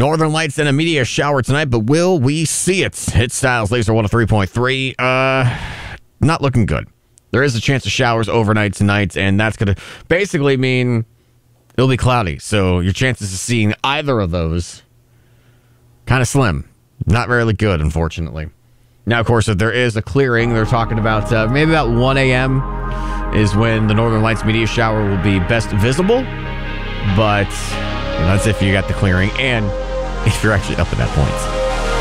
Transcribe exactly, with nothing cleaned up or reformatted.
Northern Lights and a meteor shower tonight, but will we see it? Hit Styles Laser one oh three point three. Uh, not looking good. There is a chance of showers overnight tonight, and that's going to basically mean it'll be cloudy. So your chances of seeing either of those kind of slim. Not really good, unfortunately. Now, of course, if there is a clearing, they're talking about uh, maybe about one a.m. is when the Northern Lights meteor shower will be best visible. But you know, that's if you got the clearing and if you're actually up at that point.